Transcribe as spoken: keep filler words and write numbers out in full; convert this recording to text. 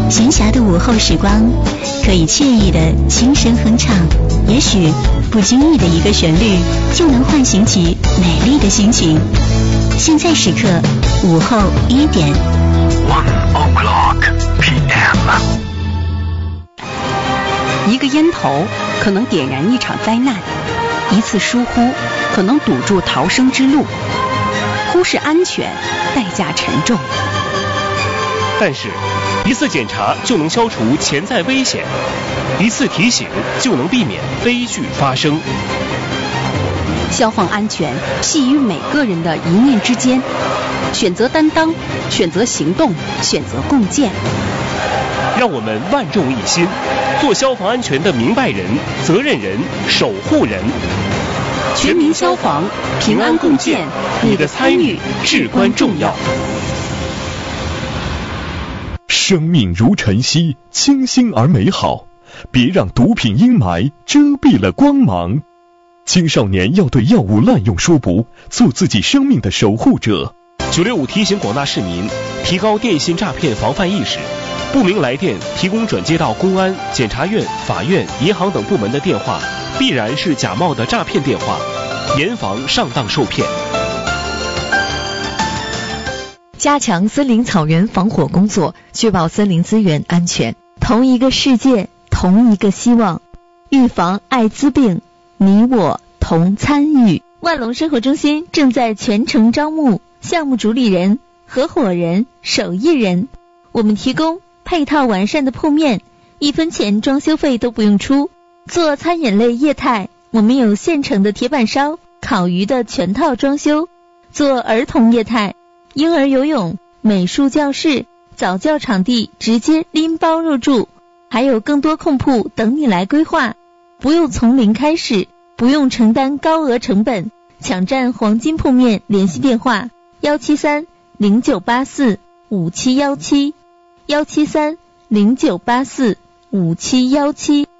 闲暇的午后时光，可以惬意的轻声哼唱，也许不经意的一个旋律，就能唤醒起美丽的心情。现在时刻，午后一点。 One o'clock P M。 一个烟头可能点燃一场灾难，一次疏忽可能堵住逃生之路。忽视安全，代价沉重。 但是，一次检查就能消除潜在危险，一次提醒就能避免悲剧发生。 消防安全系于每个人的一念之间，选择担当，选择行动，选择共建。 让我们万众一心，做消防安全的明白人、责任人、守护人。 全民消防，平安共建，你的参与至关重要。 生命如晨曦，清新而美好，别让毒品阴霾遮蔽了光芒。青少年要对药物滥用说不，做自己生命的守护者。 九六五提醒广大市民提高电信诈骗防范意识，不明来电提供转接到公安、检察院、法院、银行等部门的电话，必然是假冒的诈骗电话，严防上当受骗。 加强森林草原防火工作，确保森林资源安全。同一个世界，同一个希望。预防艾滋病，你我同参与。万隆生活中心正在全程招募项目主理人、合伙人、手艺人。我们提供配套完善的铺面，一分钱装修费都不用出。做餐饮类业态，我们有现成的铁板烧、烤鱼的全套装修。做儿童业态，婴儿游泳、美术教室、早教场地直接拎包入住，还有更多空铺等你来规划。不用从零开始，不用承担高额成本，抢占黄金铺面。联系电话：幺七三零九八四五七幺七，幺七三零九八四五七幺七。